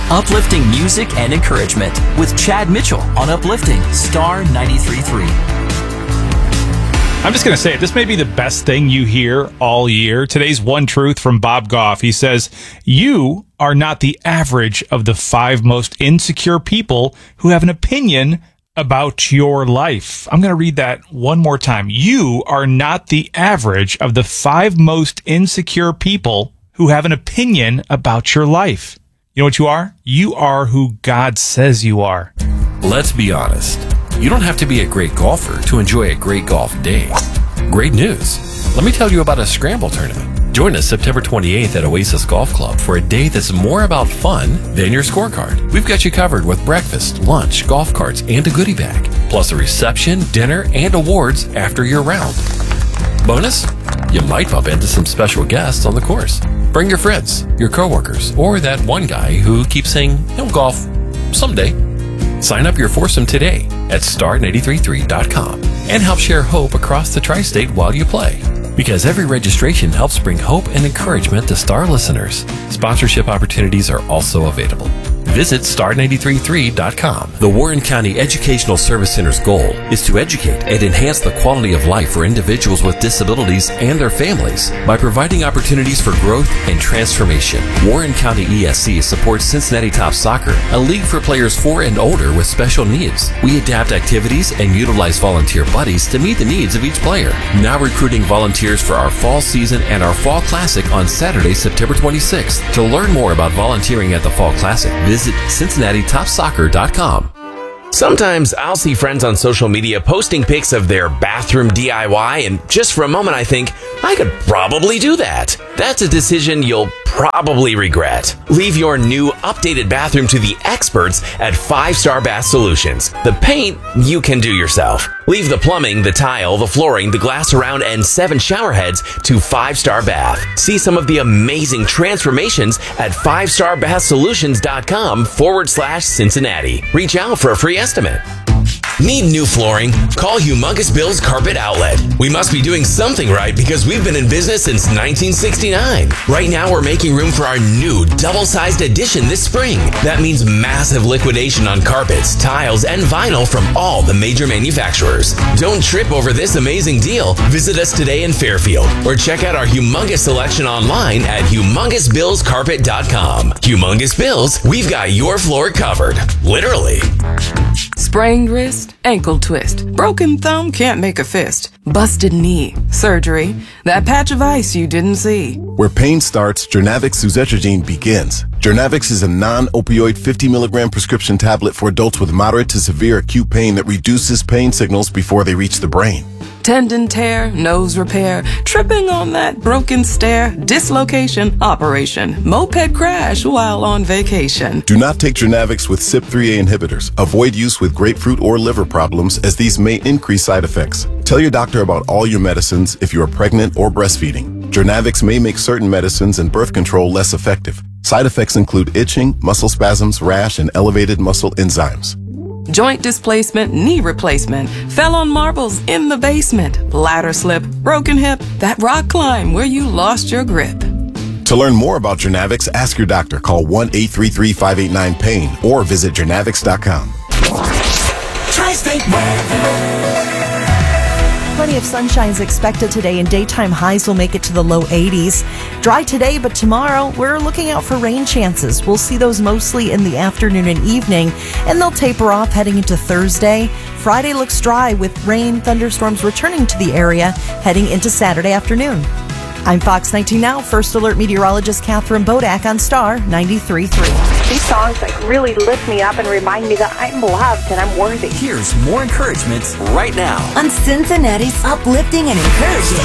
Uplifting music and encouragement with Chad Mitchell on Uplifting Star 93.3. I'm just going to say it. This may be the best thing you hear all year. Today's one truth from Bob Goff. He says, you are not the average of the 5 most insecure people who have an opinion about your life. I'm going to read that one more time. You are not the average of the 5 most insecure people who have an opinion about your life. You know what you are? You are who God says you are. Let's be honest. You don't have to be a great golfer to enjoy a great golf day. Great news. Let me tell you about a scramble tournament. Join us September 28th at Oasis Golf Club for a day that's more about fun than your scorecard. We've got you covered with breakfast, lunch, golf carts, and a goodie bag, plus a reception, dinner, and awards after your round. Bonus? You might bump into some special guests on the course. Bring your friends, your coworkers, or that one guy who keeps saying he'll golf someday. Sign up your foursome today at star933.com and help share hope across the tri-state while you play. Because every registration helps bring hope and encouragement to Star listeners. Sponsorship opportunities are also available. Visit star933.com. The Warren County Educational Service Center's goal is to educate and enhance the quality of life for individuals with disabilities and their families by providing opportunities for growth and transformation. Warren County ESC supports Cincinnati Top Soccer, a league for players 4 and older with special needs. We adapt activities and utilize volunteer buddies to meet the needs of each player. Now recruiting volunteers for our fall season and our Fall Classic on Saturday, September 26th. To learn more about volunteering at the Fall Classic, visit CincinnatiTopSoccer.com. Sometimes I'll see friends on social media posting pics of their bathroom DIY, and just for a moment I think, I could probably do that. That's a decision you'll probably regret. Leave your new, updated bathroom to the experts at 5 Star Bath Solutions. The paint, you can do yourself. Leave the plumbing, the tile, the flooring, the glass around, and 7 shower heads to 5 Star Bath. See some of the amazing transformations at 5starbathsolutions.com/Cincinnati. Reach out for a free estimate. Need new flooring? Call Humongous Bill's Carpet Outlet. We must be doing something right because we've been in business since 1969. Right now, we're making room for our new double-sized edition this spring. That means massive liquidation on carpets, tiles, and vinyl from all the major manufacturers. Don't trip over this amazing deal. Visit us today in Fairfield or check out our humongous selection online at humongousbillscarpet.com. Humongous Bills, we've got your floor covered. Literally. Sprained wrist, ankle twist, broken thumb, can't make a fist, busted knee, surgery, that patch of ice you didn't see. Where pain starts, Jernavix suzetrigine begins. Jernavix is a non-opioid 50 milligram prescription tablet for adults with moderate to severe acute pain that reduces pain signals before they reach the brain. Tendon tear, nose repair, tripping on that broken stair, dislocation, operation, moped crash while on vacation. Do not take Jernavix with CYP3A inhibitors. Avoid use with grapefruit or liver problems as these may increase side effects. Tell your doctor about all your medicines if you are pregnant or breastfeeding. Jernavix may make certain medicines and birth control less effective. Side effects include itching, muscle spasms, rash, and elevated muscle enzymes. Joint displacement, knee replacement, fell on marbles in the basement, ladder slip, broken hip, that rock climb where you lost your grip. To learn more about Jernavix, ask your doctor. Call 1-833-589-PAIN or visit Jernavix.com. Tri-State weather. Plenty of sunshine is expected today, and daytime highs will make it to the low 80s. Dry today, but tomorrow we're looking out for rain chances. We'll see those mostly in the afternoon and evening, and they'll taper off heading into Thursday. Friday looks dry with rain, thunderstorms returning to the area heading into Saturday afternoon. I'm Fox 19 Now First Alert meteorologist Catherine Bodak on Star 93.3. These songs really lift me up and remind me that I'm loved and I'm worthy. Here's more encouragement right now On Cincinnati's uplifting and encouraging